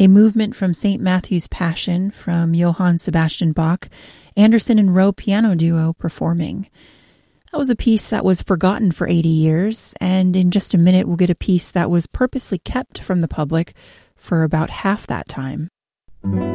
a movement from St. Matthew's Passion from Johann Sebastian Bach, Anderson and Rowe piano duo performing. That was a piece that was forgotten for 80 years, and in just a minute we'll get a piece that was purposely kept from the public for about half that time.